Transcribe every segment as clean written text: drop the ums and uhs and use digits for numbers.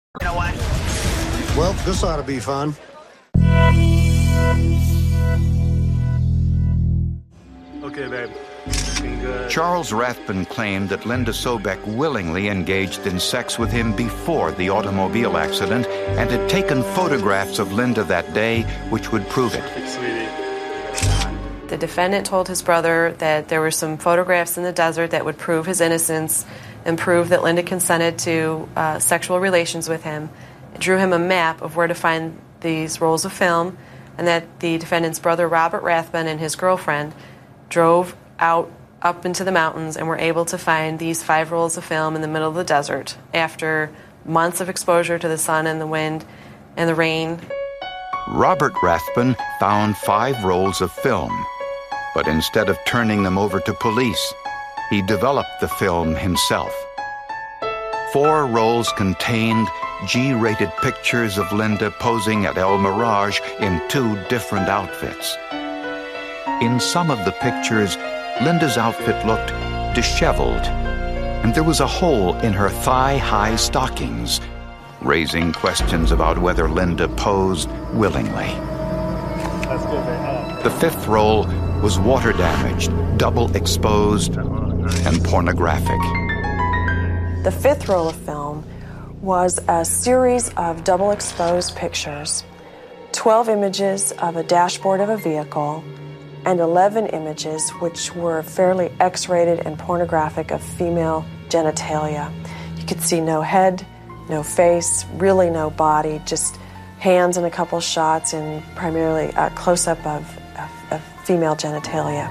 You know what? Well, this ought to be fun. Okay, babe. Looking good. Charles Rathbun claimed that Linda Sobek willingly engaged in sex with him before the automobile accident and had taken photographs of Linda that day, which would prove it. Perfect, sweetie. The defendant told his brother that there were some photographs in the desert that would prove his innocence and prove that Linda consented to sexual relations with him. It drew him a map of where to find these rolls of film, and that the defendant's brother, Robert Rathbun, and his girlfriend drove out up into the mountains and were able to find these 5 rolls of film in the middle of the desert after months of exposure to the sun and the wind and the rain. Robert Rathbun found 5 rolls of film, but instead of turning them over to police, he developed the film himself. 4 rolls contained G-rated pictures of Linda posing at El Mirage in 2 different outfits. In some of the pictures, Linda's outfit looked disheveled, and there was a hole in her thigh-high stockings, raising questions about whether Linda posed willingly. That's good, babe. The 5th roll was water-damaged, double-exposed, and pornographic. The 5th roll of film was a series of double-exposed pictures, 12 images of a dashboard of a vehicle, and 11 images which were fairly X-rated and pornographic of female genitalia. You could see no head, no face, really no body, just hands in a couple shots and primarily a close-up of female genitalia.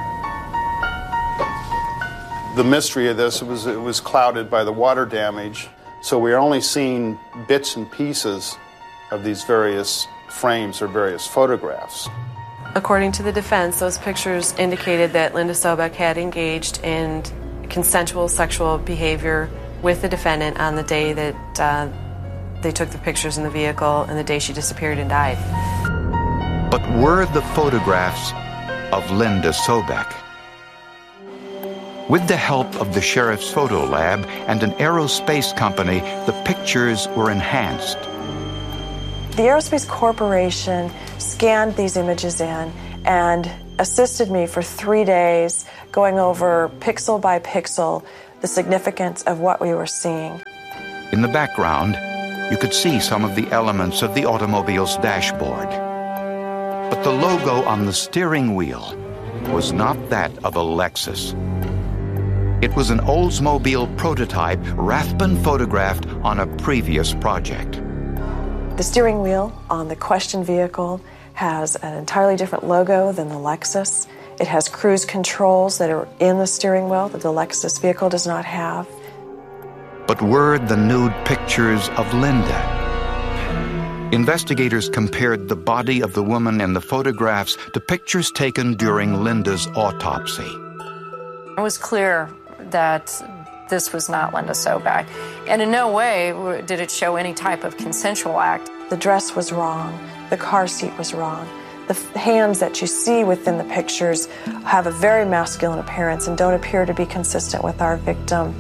The mystery of this, it was clouded by the water damage, so we are only seeing bits and pieces of these various frames or various photographs. According to the defense, those pictures indicated that Linda Sobek had engaged in consensual sexual behavior with the defendant on the day that they took the pictures in the vehicle and the day she disappeared and died. But were the photographs of Linda Sobek? With the help of the sheriff's photo lab and an aerospace company, the pictures were enhanced. The Aerospace Corporation scanned these images in and assisted me for 3 days going over pixel by pixel the significance of what we were seeing. In the background, you could see some of the elements of the automobile's dashboard. But the logo on the steering wheel was not that of a Lexus. It was an Oldsmobile prototype Rathbun photographed on a previous project. The steering wheel on the questioned vehicle has an entirely different logo than the Lexus. It has cruise controls that are in the steering wheel that the Lexus vehicle does not have. But were the nude pictures of Linda? Investigators compared the body of the woman in the photographs to pictures taken during Linda's autopsy. It was clear that this was not Linda Sobek, and in no way did it show any type of consensual act. The dress was wrong. The car seat was wrong. The hands that you see within the pictures have a very masculine appearance and don't appear to be consistent with our victim.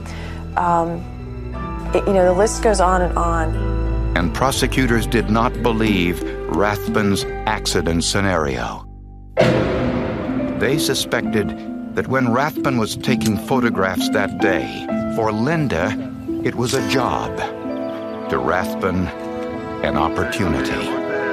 The list goes on and on. And prosecutors did not believe Rathbun's accident scenario. They suspected that when Rathbun was taking photographs that day, for Linda, it was a job. To Rathbun, an opportunity.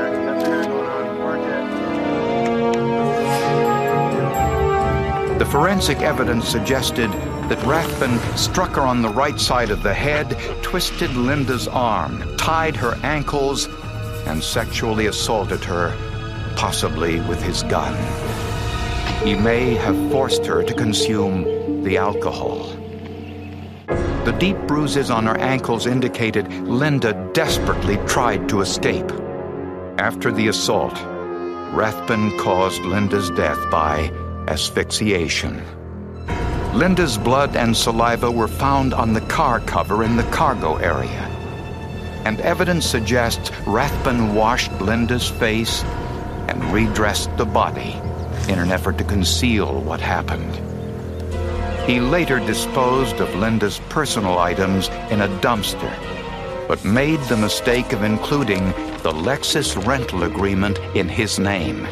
The forensic evidence suggested that Rathbun struck her on the right side of the head, twisted Linda's arm, tied her ankles, and sexually assaulted her, possibly with his gun. He may have forced her to consume the alcohol. The deep bruises on her ankles indicated Linda desperately tried to escape. After the assault, Rathbun caused Linda's death by asphyxiation. Linda's blood and saliva were found on the car cover in the cargo area, and evidence suggests Rathbun washed Linda's face and redressed the body in an effort to conceal what happened. He later disposed of Linda's personal items in a dumpster but made the mistake of including the Lexus rental agreement in his name.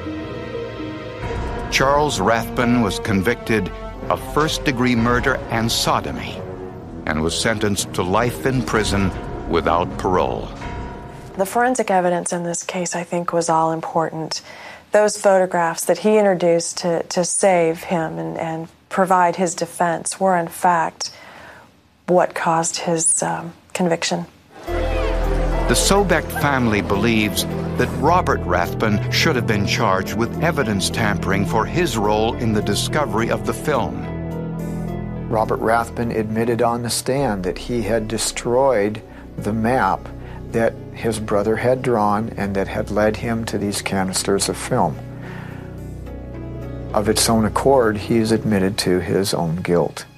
Charles Rathbun was convicted of first-degree murder and sodomy and was sentenced to life in prison without parole. The forensic evidence in this case, I think, was all important. Those photographs that he introduced to save him and provide his defense were, in fact, what caused his conviction. The Sobeck family believes that Robert Rathbun should have been charged with evidence tampering for his role in the discovery of the film. Robert Rathbun admitted on the stand that he had destroyed the map that his brother had drawn and that had led him to these canisters of film. Of its own accord, he has admitted to his own guilt.